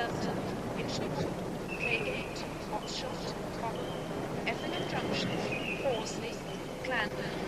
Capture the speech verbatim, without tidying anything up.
Sutton, Hitchington, Claygate, Oxshott, Cobham, Effingham Junction, Horsley, Clandon,